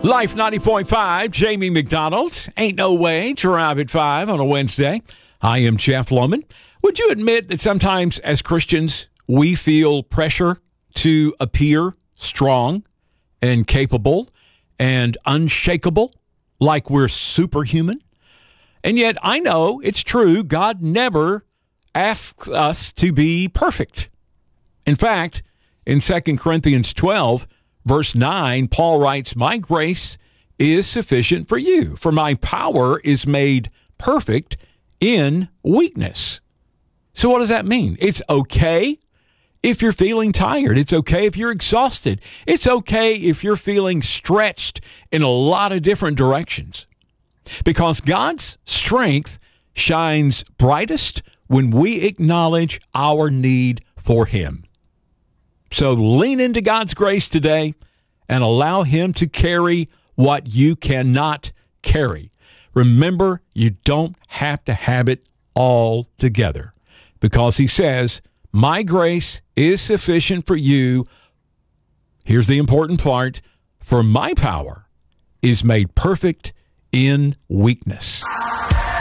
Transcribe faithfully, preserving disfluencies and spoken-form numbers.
Life ninety point five, Jamie McDonald. Ain't no way to arrive at five on a Wednesday. I am Jeff Loman. Would you admit that sometimes as Christians, we feel pressure to appear strong and capable and unshakable, like we're superhuman? And yet I know it's true. God never asks us to be perfect. In fact, in Second Corinthians twelve, verse nine, Paul writes, "My grace is sufficient for you, for my power is made perfect in weakness." So what does that mean? It's okay if you're feeling tired. It's okay if you're exhausted. It's okay if you're feeling stretched in a lot of different directions. Because God's strength shines brightest when we acknowledge our need for Him. So lean into God's grace today and allow Him to carry what you cannot carry. Remember, you don't have to have it all together, because He says, "My grace is sufficient for you." Here's the important part: for my power is made perfect in weakness.